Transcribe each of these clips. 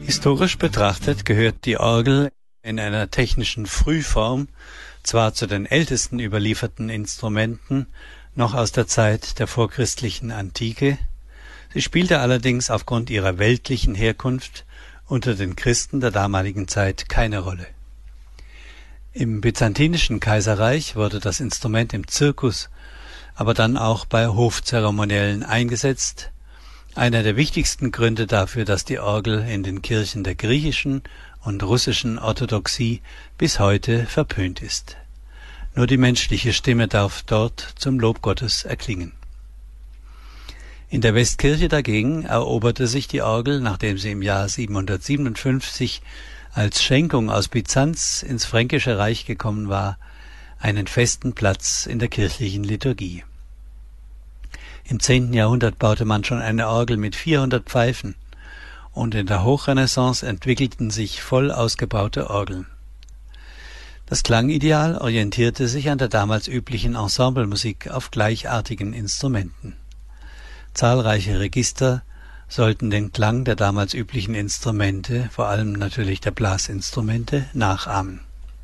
Historisch betrachtet gehört die Orgel in einer technischen Frühform zwar zu den ältesten überlieferten Instrumenten, noch aus der Zeit der vorchristlichen Antike, sie spielte allerdings aufgrund ihrer weltlichen Herkunft unter den Christen der damaligen Zeit keine Rolle. Im Byzantinischen Kaiserreich wurde das Instrument im Zirkus, aber dann auch bei Hofzeremoniellen eingesetzt. Einer der wichtigsten Gründe dafür, dass die Orgel in den Kirchen der griechischen und russischen Orthodoxie bis heute verpönt ist. Nur die menschliche Stimme darf dort zum Lob Gottes erklingen. In der Westkirche dagegen eroberte sich die Orgel, nachdem sie im Jahr 757 als Schenkung aus Byzanz ins Fränkische Reich gekommen war, einen festen Platz in der kirchlichen Liturgie. Im 10. Jahrhundert baute man schon eine Orgel mit 400 Pfeifen und in der Hochrenaissance entwickelten sich voll ausgebaute Orgeln. Das Klangideal orientierte sich an der damals üblichen Ensemblemusik auf gleichartigen Instrumenten. Zahlreiche Register sollten den Klang der damals üblichen Instrumente, vor allem natürlich der Blasinstrumente, nachahmen.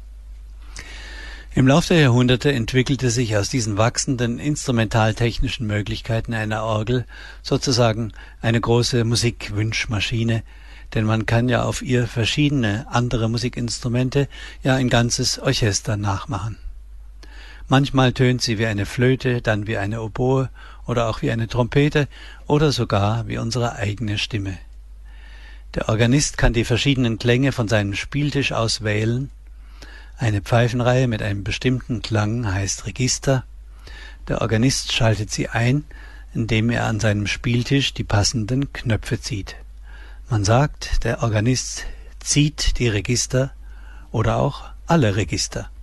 Im Lauf der Jahrhunderte entwickelte sich aus diesen wachsenden instrumentaltechnischen Möglichkeiten einer Orgel sozusagen eine große Musikwünschmaschine, denn man kann ja auf ihr verschiedene andere Musikinstrumente, ja ein ganzes Orchester nachmachen. Manchmal tönt sie wie eine Flöte, dann wie eine Oboe oder auch wie eine Trompete oder sogar wie unsere eigene Stimme. Der Organist kann die verschiedenen Klänge von seinem Spieltisch aus wählen. Eine Pfeifenreihe mit einem bestimmten Klang heißt Register. Der Organist schaltet sie ein, indem er an seinem Spieltisch die passenden Knöpfe zieht. Man sagt, der Organist zieht die Register oder auch alle Register.